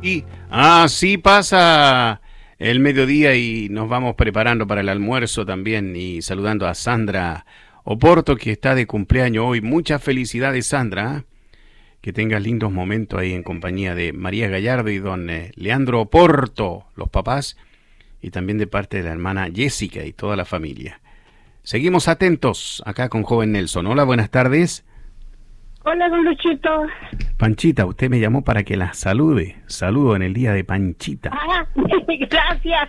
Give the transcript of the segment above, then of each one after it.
Y así pasa el mediodía y nos vamos preparando para el almuerzo también y saludando a Sandra Oporto que está de cumpleaños hoy. Muchas felicidades, Sandra. Que tengas lindos momentos ahí en compañía de María Gallardo y don Leandro Oporto, los papás, y también de parte de la hermana Jessica y toda la familia. Seguimos atentos acá con Joven Nelson. Hola, buenas tardes. Hola, don Luchito. Panchita, usted me llamó para que la salude. Saludo en el día de Panchita. Ah, gracias.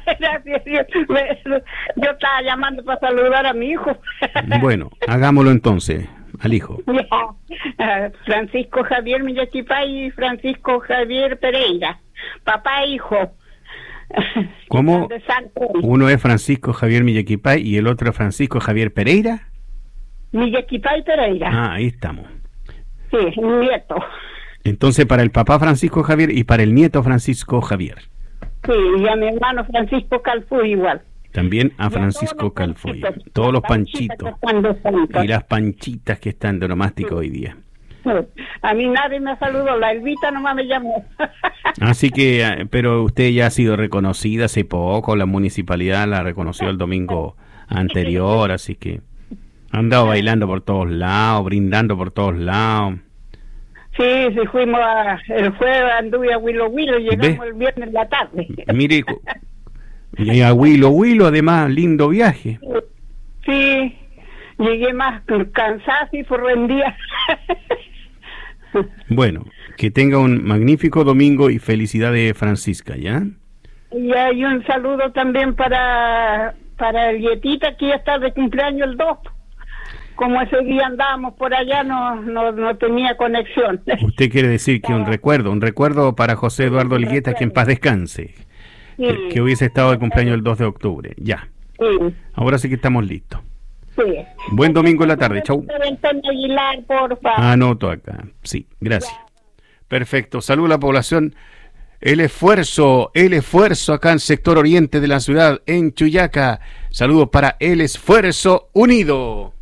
Yo estaba llamando para saludar a mi hijo. Bueno, hagámoslo entonces, al hijo. Francisco Javier Millaquipay y Francisco Javier Pereira. Papá e hijo. ¿Cómo? Uno es Francisco Javier Millaquipay y el otro es Francisco Javier Pereira. Millaquipay Pereira. Ah, ahí estamos. Sí, mi nieto. Entonces, para el papá Francisco Javier y para el nieto Francisco Javier. Sí, y a mi hermano Francisco Calfuy igual. También a Francisco Calfuy. Todos los panchitos. Y las panchitas que están de nomástico hoy día. A mí nadie me saludó, la Elvita nomás me llamó. Así que, pero usted ya ha sido reconocida hace poco, la municipalidad la reconoció el domingo anterior, así que ha andado bailando por todos lados, brindando por todos lados. Sí, fuimos el jueves anduve a Huilo Huilo y llegamos el viernes en la tarde. Mire, y a Huilo, además, lindo viaje. Sí, llegué más cansada y por rendida. Bueno, que tenga un magnífico domingo y felicidades, Francisca, ¿ya? Y hay un saludo también para el Yetita, que ya está de cumpleaños el 2. Como ese día andábamos por allá, no tenía conexión. Usted quiere decir que un recuerdo para José Eduardo Ligueta, que en paz descanse, sí. que hubiese estado de cumpleaños el 2 de octubre, ya. Sí. Ahora sí que estamos listos. Sí. Buen domingo en la tarde, chau. Aguilar, porfa. Anoto acá, sí, gracias. Ya. Perfecto, saludo a la población. El esfuerzo acá en el sector oriente de la ciudad, en Chuyaca. Saludos para El Esfuerzo Unido.